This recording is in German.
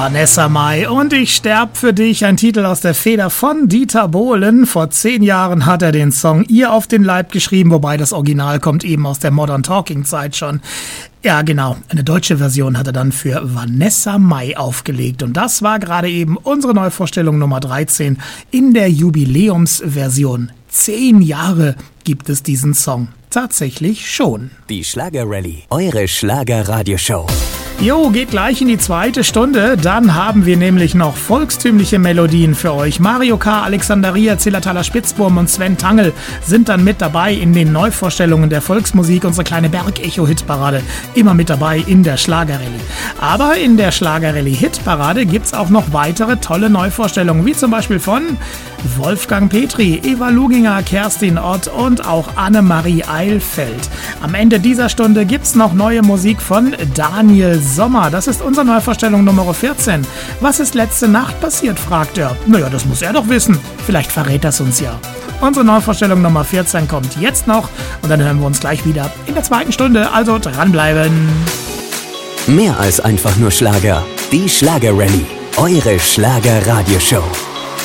Vanessa Mai und Ich sterb für dich, ein Titel aus der Feder von Dieter Bohlen. Vor 10 Jahren hat er den Song ihr auf den Leib geschrieben, wobei das Original kommt eben aus der Modern Talking Zeit schon. Ja, genau. Eine deutsche Version hat er dann für Vanessa Mai aufgelegt. Und das war gerade eben unsere Neuvorstellung Nummer 13 in der Jubiläumsversion. 10 Jahre gibt es diesen Song tatsächlich schon. Die Schlager-Rallye, eure Schlager-Radioshow. Jo, geht gleich in die zweite Stunde. Dann haben wir nämlich noch volkstümliche Melodien für euch. Mario K., Alexander Ria, Zillertaler Spitzburm und Sven Tangl sind dann mit dabei in den Neuvorstellungen der Volksmusik. Unsere kleine Berg-Echo-Hitparade immer mit dabei in der Schlager-Rallye. Aber in der Schlager-Rallye-Hitparade gibt's auch noch weitere tolle Neuvorstellungen, wie zum Beispiel von Wolfgang Petri, Eva Luginger, Kerstin Ott und auch Annemarie Eilfeld. Am Ende dieser Stunde gibt's noch neue Musik von Daniel Sommer. Das ist unsere Neuvorstellung Nummer 14. Was ist letzte Nacht passiert, fragt er. Naja, das muss er doch wissen. Vielleicht verrät das uns ja. Unsere Neuvorstellung Nummer 14 kommt jetzt noch und dann hören wir uns gleich wieder in der zweiten Stunde. Also dranbleiben. Mehr als einfach nur Schlager. Die Schlager-Rallye, eure Schlager-Radioshow.